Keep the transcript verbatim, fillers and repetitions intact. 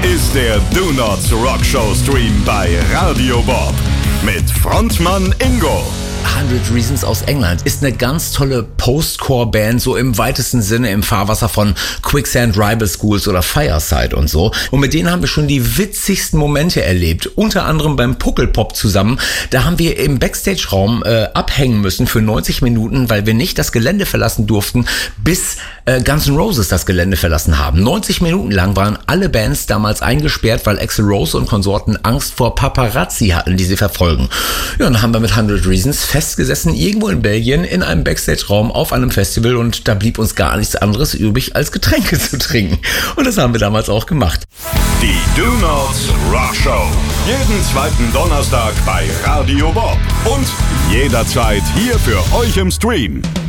ist der Do Nots Rock Show Stream bei Radio Bob mit Frontmann Ingo. hundred Reasons aus England ist eine ganz tolle Post-Core-Band, so im weitesten Sinne im Fahrwasser von Quicksand Rival Schools oder Fireside und so. Und mit denen haben wir schon die witzigsten Momente erlebt, unter anderem beim Puckelpop zusammen. Da haben wir im Backstage-Raum äh, abhängen müssen für neunzig Minuten, weil wir nicht das Gelände verlassen durften, bis äh, Guns N' Roses das Gelände verlassen haben. neunzig Minuten lang waren alle Bands damals eingesperrt, weil Axl Rose und Konsorten Angst vor Paparazzi hatten, die sie verfolgen. Ja, dann haben wir mit hundred Reasons festgesessen, irgendwo in Belgien, in einem Backstage-Raum auf einem Festival, und da blieb uns gar nichts anderes übrig, als Getränke zu trinken. Und das haben wir damals auch gemacht. Die Do Nots Rock Show. Jeden zweiten Donnerstag bei Radio Bob. Und jederzeit hier für euch im Stream.